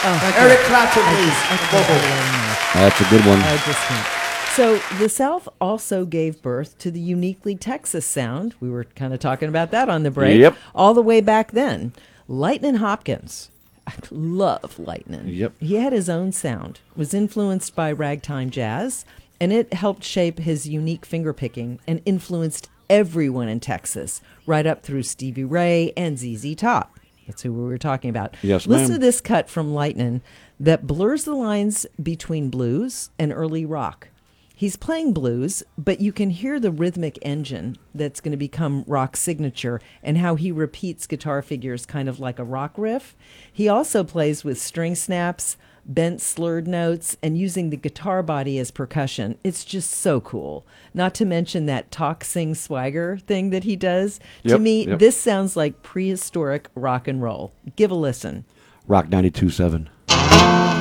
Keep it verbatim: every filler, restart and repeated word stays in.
Eric Clapton, please. I can't let him know. That's a good one. I just can't. So the South also gave birth to the uniquely Texas sound. We were kind of talking about that on the break. Yep. All the way back then. Lightnin' Hopkins. I love Lightnin'. Yep. He had his own sound, was influenced by ragtime jazz, and it helped shape his unique fingerpicking and influenced everyone in Texas, right up through Stevie Ray and Z Z Top. That's who we were talking about. Yes, Listen ma'am. to this cut from Lightnin' that blurs the lines between blues and early rock. He's playing blues, but you can hear the rhythmic engine that's going to become rock's signature and how he repeats guitar figures kind of like a rock riff. He also plays with string snaps, bent slurred notes, and using the guitar body as percussion. It's just so cool. Not to mention that talk, sing, swagger thing that he does. To Yep, me, yep. this sounds like prehistoric rock and roll. Give a listen. Rock ninety-two point seven.